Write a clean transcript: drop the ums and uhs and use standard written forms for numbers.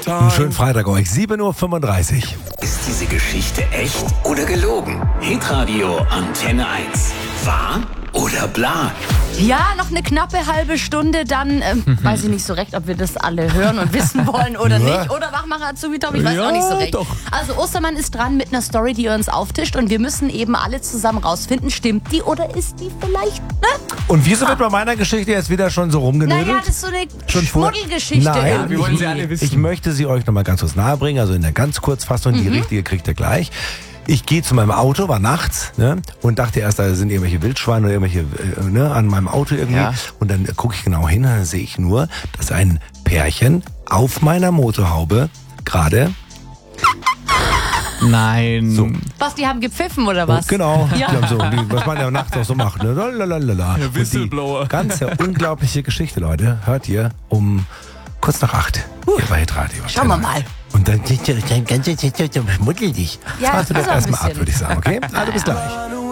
Einen schönen Freitag euch, 7:35 Uhr. Ist diese Geschichte echt oder gelogen? Hitradio Antenne 1. Wahr oder bla? Ja, noch eine knappe halbe Stunde, dann weiß ich nicht so recht, ob wir das alle hören und wissen wollen oder nicht. Oder Wachmacher Azubi Tom, ich weiß auch nicht so recht. Doch. Also Ostermann ist dran mit einer Story, die er uns auftischt und wir müssen eben alle zusammen rausfinden, stimmt die oder ist die vielleicht, ne? Und wieso wird bei meiner Geschichte jetzt wieder schon so rumgenödelt? Naja, das ist so eine Schon vor- Schmuddelgeschichte Nein, irgendwie. wir wollen sie alle wissen. Ich möchte sie euch nochmal ganz kurz nahe bringen, also in der ganz Kurzfassung, die richtige kriegt ihr gleich. Ich gehe zu meinem Auto, war nachts, ne, und dachte erst, da sind irgendwelche Wildschweine oder irgendwelche, an meinem Auto irgendwie. Ja. Und dann gucke ich genau hin und dann sehe ich nur, dass ein Pärchen auf meiner Motorhaube gerade, Nein. So. Was, die haben gepfiffen oder was? genau, Ja. die haben so, was man ja nachts auch so macht, ne, lalalala. Und die Whistleblower. ganze unglaubliche Geschichte, Leute, hört ihr um kurz nach 8 hier bei Hitradio. Schauen wir mal. Und dann klingt ja dein ganzes schmuddelig. Ja, Fahrst du das doch ist ein erstmal ab, bisschen. würde ich sagen, okay? Also bis gleich.